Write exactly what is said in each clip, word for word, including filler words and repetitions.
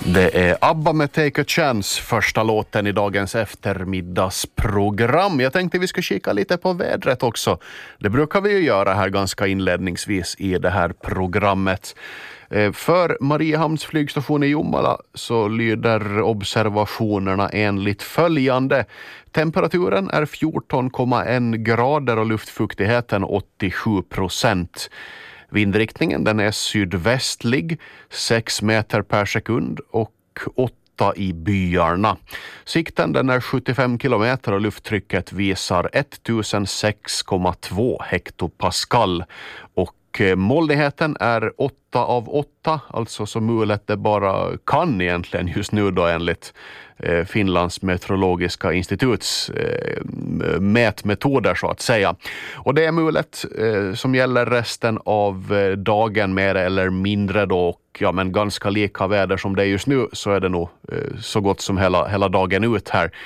Det är ABBA med Take a Chance, första låten i dagens eftermiddagsprogram. Jag tänkte vi ska kika lite på vädret också. Det brukar vi ju göra här ganska inledningsvis i det här programmet. För Mariehamns flygstation i Jomala så lyder observationerna enligt följande. Temperaturen är fjorton komma en grader och luftfuktigheten åttiosju procent. Vindriktningen den är sydvästlig, sex meter per sekund och åtta i byarna. Sikten den är sjuttiofem kilometer och lufttrycket visar ettusensex komma två hektopascal. Och molnigheten är åtta av åtta, alltså så mulet det bara kan egentligen just nu då enligt eh, Finlands meteorologiska instituts eh, mätmetoder så att säga. Och det är mulet eh, som gäller resten av eh, dagen mer eller mindre då, och ja, men ganska lika väder som det är just nu så är det nog eh, så gott som hela, hela dagen ut här.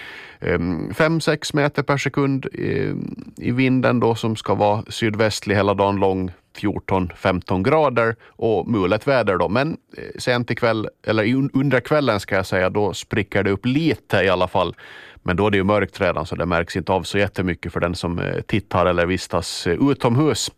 fem till sex meter per sekund i, i vinden då som ska vara sydvästlig hela dagen lång, fjorton till femton grader och mulet väder då. Men sent ikväll, eller under kvällen ska jag säga, då spricker det upp lite i alla fall. Men då är det ju mörkt redan så det märks inte av så jättemycket för den som tittar eller vistas utomhus.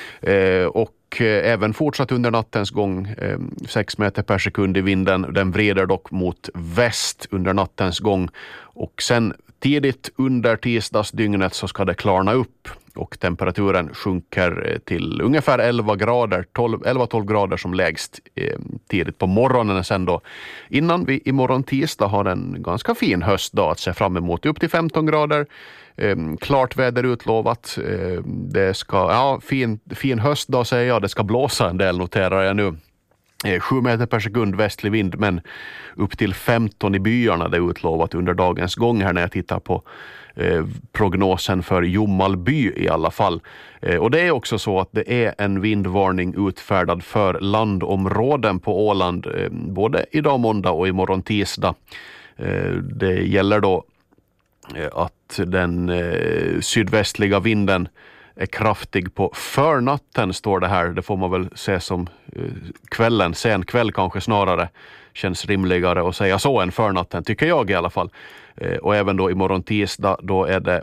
Och även fortsatt under nattens gång, sex meter per sekund i vinden. Den vrider dock mot väst under nattens gång. Och sen tidigt under tisdagsdygnet så ska det klarna upp. Och temperaturen sjunker till ungefär elva grader, elva till tolv grader som lägst eh, tidigt på morgonen. Sen då, innan vi imorgon tisdag har en ganska fin höstdag att se fram emot. Upp till femton grader. Eh, klart väder utlovat. Eh, det ska, ja, fin, fin höstdag säger jag. Det ska blåsa en del, noterar jag nu. Eh, sju meter per sekund västlig vind, men upp till femton i byarna det är utlovat under dagens gång här när jag tittar på eh, prognosen för Jomalby i alla fall. Eh, och det är också så att det är en vindvarning utfärdad för landområden på Åland eh, både idag måndag och imorgon tisdag. Eh, det gäller då eh, att den eh, sydvästliga vinden är kraftig på förnatten, står det här. Det får man väl se som eh, kvällen, sen kväll kanske snarare. Känns rimligare att säga så än förnatten, tycker jag i alla fall. Eh, och även då imorgon tisdag, då är det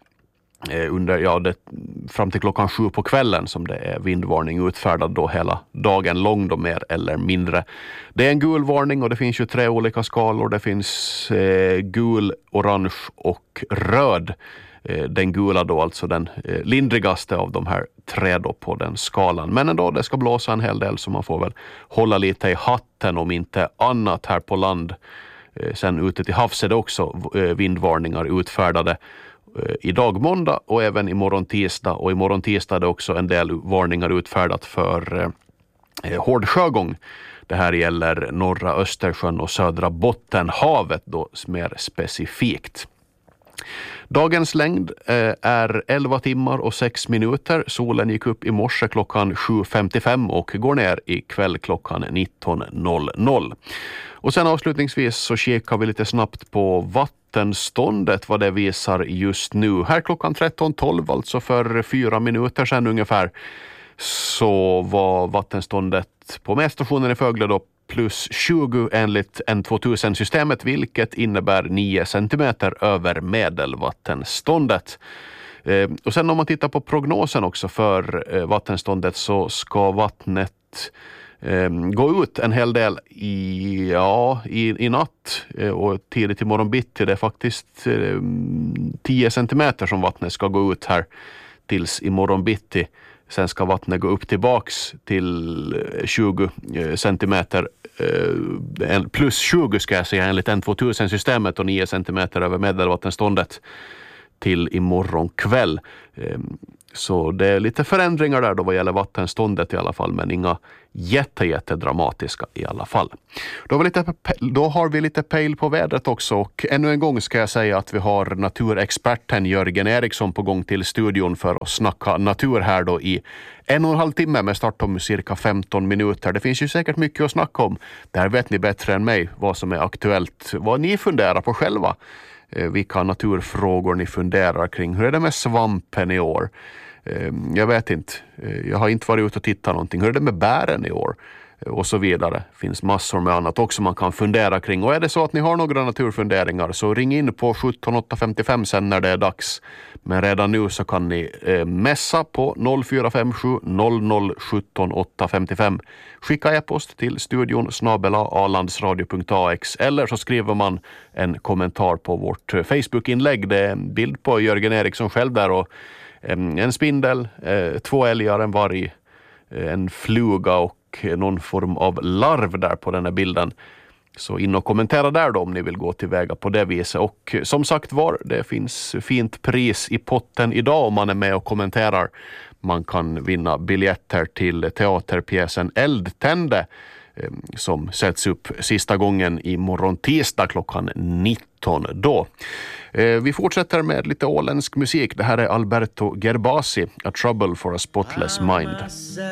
eh, under, ja, det, fram till klockan sju på kvällen som det är vindvarning utfärdad då hela dagen lång då mer eller mindre. Det är en gul varning och det finns ju tre olika skalor. Det finns eh, gul, orange och röd. Den gula då alltså den lindrigaste av de här tre då på den skalan. Men ändå, det ska blåsa en hel del så man får väl hålla lite i hatten om inte annat här på land. Sen ute till havs är det också vindvarningar utfärdade idag måndag och även imorgon tisdag. Och imorgon tisdag är det också en del varningar utfärdat för hård sjögång. Det här gäller norra Östersjön och södra Bottenhavet då mer specifikt. Dagens längd eh, är elva timmar och sex minuter. Solen gick upp i morse klockan sju femtiofem och går ner i kväll klockan nitton noll noll. Och sen avslutningsvis så kikar vi lite snabbt på vattenståndet, vad det visar just nu. Här klockan tretton tolv, alltså för fyra minuter sedan ungefär, så var vattenståndet på mätstationen i Fögle då plus tjugo enligt N tvåtusen-systemet, vilket innebär nio centimeter över medelvattenståndet. Eh, och sen om man tittar på prognosen också för eh, vattenståndet så ska vattnet eh, gå ut en hel del i, ja, i, i natt eh, och tidigt i morgon bitti. Det är faktiskt eh, tio centimeter som vattnet ska gå ut här tills i morgon bitti. Sen ska vattnet gå upp tillbaks till tjugo centimeter, plus tjugo ska jag säga enligt N tvåtusen-systemet och nio centimeter över medelvattenståndet till imorgon kväll. Så det är lite förändringar där då vad gäller vattenståndet i alla fall, men inga jätte, jätte dramatiska i alla fall. Då har, vi lite, då har vi lite pejl på vädret också, och ännu en gång ska jag säga att vi har naturexperten Jörgen Eriksson på gång till studion för att snacka natur här då i en och en halv timme med start om cirka femton minuter. Det finns ju säkert mycket att snacka om. Där vet ni bättre än mig vad som är aktuellt, vad ni funderar på själva. Vilka naturfrågor ni funderar kring. Hur är det med svampen i år? Jag vet inte. Jag har inte varit ute och tittat någonting. Hur är det med bären i år? och så vidare. Det finns massor med annat också man kan fundera kring. Och är det så att ni har några naturfunderingar så ring in på sjutton åtta femtiofem sen när det är dags. Men redan nu så kan ni eh, messa på noll fyra fem sju noll noll sjutton åtta femtiofem. Skicka e-post till studion snabel-a alandsradio punkt a x eller så skriver man en kommentar på vårt Facebook-inlägg. Det är en bild på Jörgen Eriksson själv där och eh, en spindel, eh, två älgar, en varg, eh, en fluga och någon form av larv där på den här bilden. Så in och kommentera där då om ni vill gå tillväga på det viset. Och som sagt var, det finns fint pris i potten idag om man är med och kommenterar. Man kan vinna biljetter till teaterpjäsen Eldtände som sätts upp sista gången i morgon tisdag klockan nitton då. Vi fortsätter med lite åländsk musik. Det här är Alberto Gerbasi, A Trouble for a Spotless Mind.